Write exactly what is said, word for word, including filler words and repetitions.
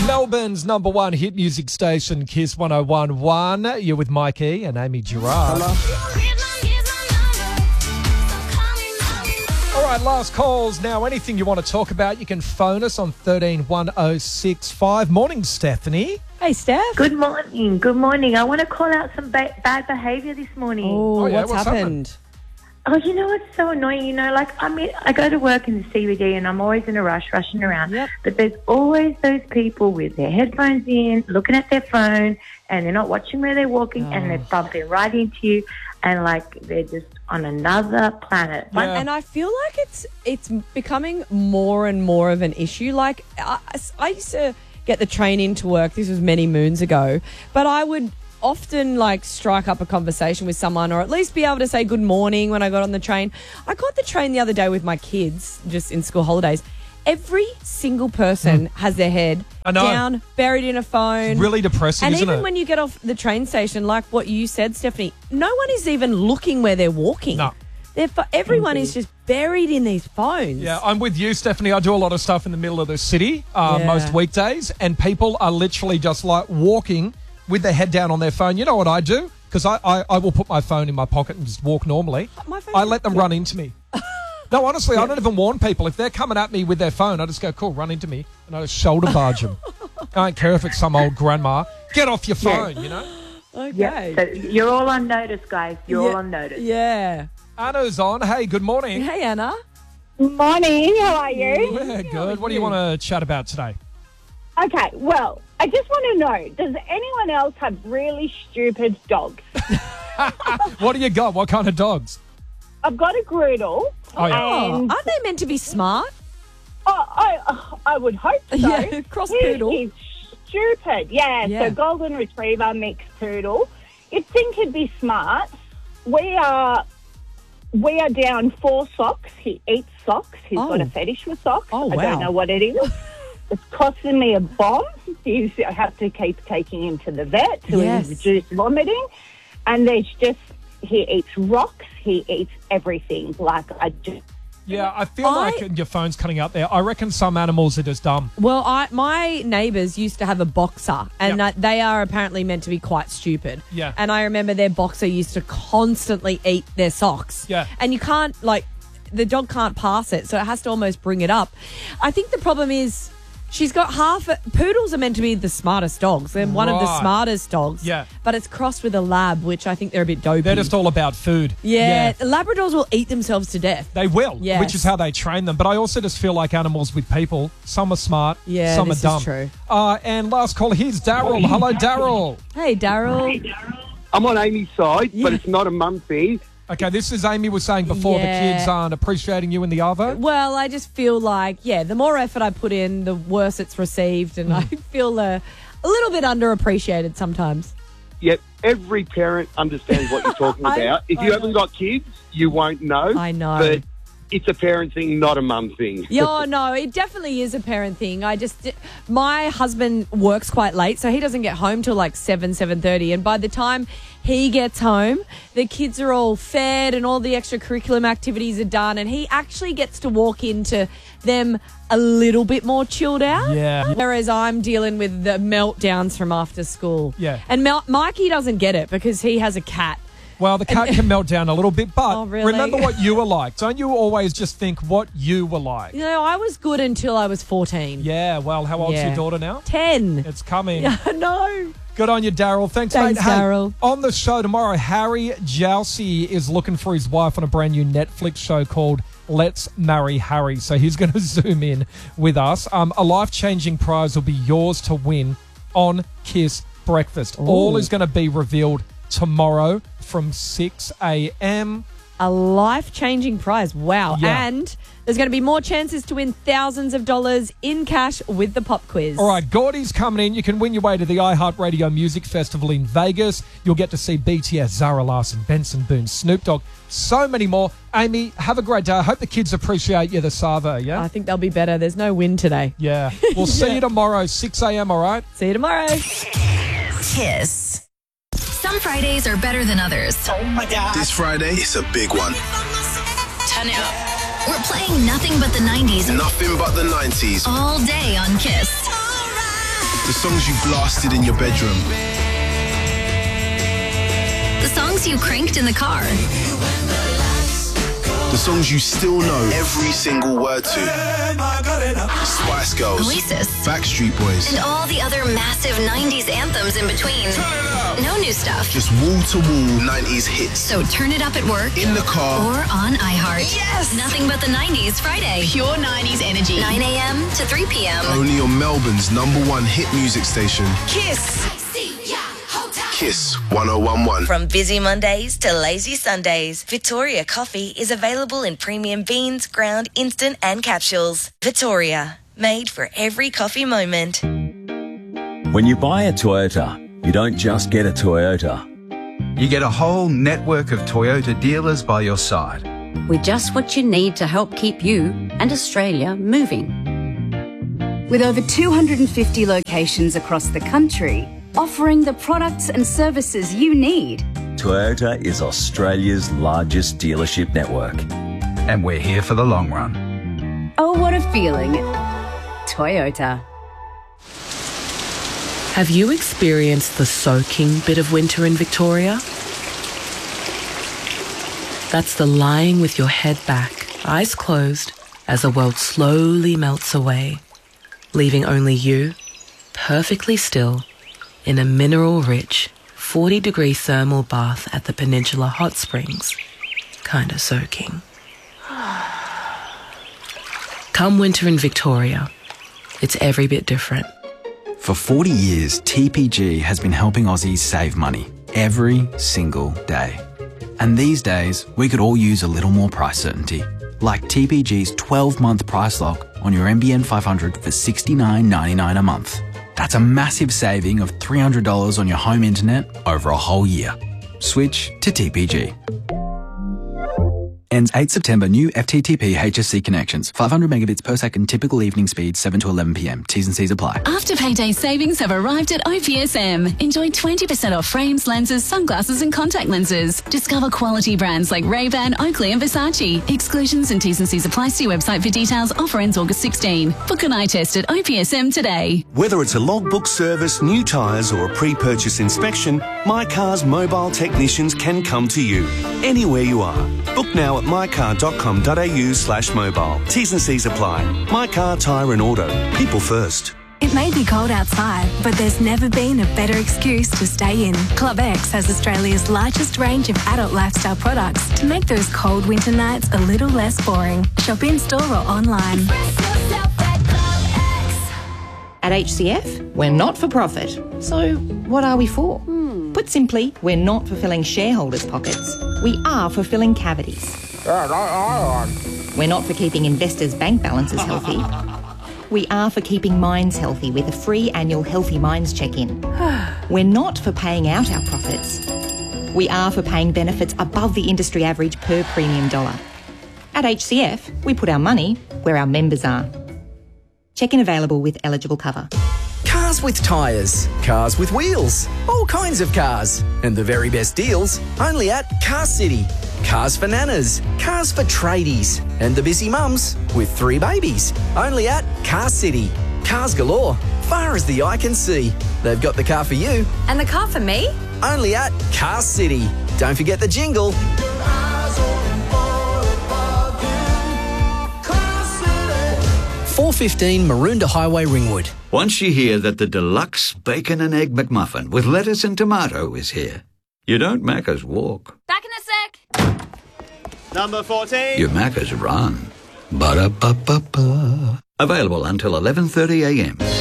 Melbourne's number one hit music station, Kiss one oh one point one. You're with Mike E and Amy Gerard. All right, last calls. Now, anything you want to talk about, you can phone us on thirteen one oh six five. Morning, Stephanie. Hey, Steph. Good morning. Good morning. I want to call out some ba- bad behaviour this morning. Oh, Oh, yeah, what's, what's happened? Oh, you know what's so annoying? You know, like, I mean, I go to work in the C B D and I'm always in a rush, rushing around. Yep. But there's always those people with their headphones in, looking at their phone, and they're not watching where they're walking, Oh. and they're bumping right into you, and, like, they're just on another planet. Like, Yeah. And I feel like it's it's becoming more and more of an issue. Like, I, I used to get the train into work. This was many moons ago. But I would often, like, strike up a conversation with someone or at least be able to say good morning when I got on the train. I got the train the other day with my kids, just in school holidays. Every single person has their head I know. down, buried in a phone. It's really depressing, And isn't even it? when you get off the train station, like what you said, Stephanie, no one is even looking where they're walking. No. They're fo- everyone is just buried in these phones. Yeah, I'm with you, Stephanie. I do a lot of stuff in the middle of the city uh, Yeah. most weekdays, and people are literally just like walking with their head down on their phone. You know what I do? Because I, I, I will put my phone in my pocket and just walk normally. My phone- I let them run into me. No, honestly, I don't even warn people. If they're coming at me with their phone, I just go, cool, run into me. And I just shoulder barge them. I don't care if it's some old grandma. Get off your phone, you know? Okay. yeah, so you're all on notice, guys. You're all Yeah. on notice. Yeah. Anna's on. Hey, good morning. Hey, Anna. Morning, how are you? Yeah, good. What do you want to chat about today? Okay, well, I just want to know, does anyone else have really stupid dogs? What do you got? What kind of dogs? I've got a Groodle. Oh, yeah. Oh, And aren't they meant to be smart? oh, I, I would hope so. Yeah, cross He poodle. is stupid. Yeah, Yeah. so golden retriever mixed poodle. You'd think he'd be smart. We are... We are down four socks. He eats socks. He's got Oh. a fetish for socks. Oh, I wow. don't know what it is. It's costing me a bomb. He's, I have to keep taking him to the vet to Yes. reduce vomiting. And there's just, he eats rocks. He eats everything. Like, I just... Yeah, I feel I- like your phone's cutting out there. I reckon some animals are just dumb. Well, I my neighbours used to have a boxer, and Yep. that they are apparently meant to be quite stupid. Yeah. And I remember their boxer used to constantly eat their socks. Yeah. And you can't, like, the dog can't pass it, so it has to almost bring it up. I think the problem is she's got half... Poodles are meant to be the smartest dogs. They're one of the Right. smartest dogs. Yeah. But it's crossed with a lab, which I think they're a bit dopey. They're just all about food. Yeah. Labradors will eat themselves to death. They will, Yes. which is how they train them. But I also just feel like animals with people. Some are smart, Yeah, some this are dumb. is true. Uh, and last call, here's Daryl. Hello, Daryl. Hey, Daryl. I'm on Amy's side, Yeah. but it's not a mum thing. Okay, this is Amy was saying before Yeah. the kids aren't appreciating you in the Arvo. Well, I just feel like, yeah, the more effort I put in, the worse it's received, and I feel uh, a little bit underappreciated sometimes. Yep, every parent understands what you're talking I- about. If I you know. haven't got kids, you won't know. I know. But it's a parent thing, not a mum thing. Yeah, oh, no, it definitely is a parent thing. I just, my husband works quite late, so he doesn't get home till like seven, seven thirty, and by the time he gets home, the kids are all fed and all the extracurriculum activities are done, and he actually gets to walk into them a little bit more chilled out. Yeah. Whereas I'm dealing with the meltdowns from after school. Yeah. And Mel- Mikey doesn't get it because he has a cat. Well, the cat can melt down a little bit, but Oh, really? remember what you were like. Don't you always just think what you were like? You know, I was good until I was fourteen. Yeah, well, how old's Yeah. your daughter now? ten. It's coming. Yeah, no. Good on you, Daryl. Thanks, Thanks, mate. Hey, Daryl. on the show tomorrow, Harry Jousey is looking for his wife on a brand new Netflix show called Let's Marry Harry. So he's going to zoom in with us. Um, a life-changing prize will be yours to win on Kiss Breakfast. All is going to be revealed tomorrow from six a.m. A life-changing prize. Wow. Yeah. And there's going to be more chances to win thousands of dollars in cash with the pop quiz. All right, Gordy's coming in. You can win your way to the iHeartRadio Music Festival in Vegas. You'll get to see B T S, Zara Larsson, Benson Boone, Snoop Dogg, so many more. Amy, have a great day. I hope the kids appreciate you, the Savo, yeah? I think they'll be better. There's no win today. Yeah. We'll see you tomorrow, six a.m., all right? See you tomorrow. Kiss. Some Fridays are better than others. This Friday is a big one. Turn it up. We're playing nothing but the nineties Nothing but the nineties. all day on Kiss. songs you blasted in your bedroom. The songs you cranked in the car. The songs you still know every single word to. Spice Girls, Oasis, Backstreet Boys, and all the other massive nineties anthems in between. No new stuff. just wall-to-wall nineties hits. So turn it up at work, In the car. or on iHeart. Yes! Nothing but the nineties Friday. Pure nineties energy. nine a.m. to three p.m. Only on Melbourne's number one hit music station, Kiss. Kiss one oh one one. From busy Mondays to lazy Sundays, Victoria Coffee is available in premium beans, ground, instant and capsules. Victoria, made for every coffee moment. When you buy a Toyota, you don't just get a Toyota. You get a whole network of Toyota dealers by your side. With just what you need to help keep you and Australia moving. With over two hundred fifty locations across the country, offering the products and services you need. Toyota is Australia's largest dealership network. And we're here for the long run. Oh, what a feeling. Toyota. Have you experienced the soaking bit of winter in Victoria? That's the lying with your head back, eyes closed, as the world slowly melts away, leaving only you, perfectly still, in a mineral-rich, forty-degree thermal bath at the Peninsula Hot Springs, kinda soaking. Come winter in Victoria, it's every bit different. For forty years, T P G has been helping Aussies save money every single day. And these days, we could all use a little more price certainty, like T P G's twelve-month price lock on your M B N five hundred for sixty-nine ninety-nine a month. That's a massive saving of three hundred dollars on your home internet over a whole year. Switch to T P G. Ends eighth September. New F T T P H S C connections. five hundred megabits per second. Typical evening speed seven to eleven p.m. T's and C's apply. Afterpay Day savings have arrived at O P S M. Enjoy twenty percent off frames, lenses, sunglasses and contact lenses. Discover quality brands like Ray-Ban, Oakley and Versace. Exclusions and T's and C's apply. See website for details. Offer ends August sixteenth. Book an eye test at O P S M today. Whether it's a logbook service, new tyres or a pre-purchase inspection, My Car's mobile technicians can come to you anywhere you are. Book now at mycar.com.au slash mobile. T's and C's apply. My Car Tyre and Auto. People first. It may be cold outside, but there's never been a better excuse to stay in. Club X has Australia's largest range of adult lifestyle products to make those cold winter nights a little less boring. Shop in store or online. At H C F, we're not for profit. So what are we for? Hmm. Put simply, we're not for filling shareholders' pockets. We are for filling cavities. We're not for keeping investors' bank balances healthy. We are for keeping minds healthy with a free annual Healthy Minds check-in. We're not for paying out our profits. We are for paying benefits above the industry average per premium dollar. At H C F, we put our money where our members are. Check-in available with eligible cover. Cars with tyres, cars with wheels, all kinds of cars. And the very best deals only at Car City. Cars for nanas, cars for tradies, and the busy mums with three babies. Only at Car City. Cars galore, far as the eye can see. They've got the car for you. And the car for me? Only at Car City. Don't forget the jingle. four fifteen Maroondah Highway, Ringwood. Once you hear that the deluxe bacon and egg McMuffin with lettuce and tomato is here, you don't Macca's walk. Back in a sec. Number fourteen. You Macca's run. Ba-da-ba-ba-ba. Available until eleven thirty a m.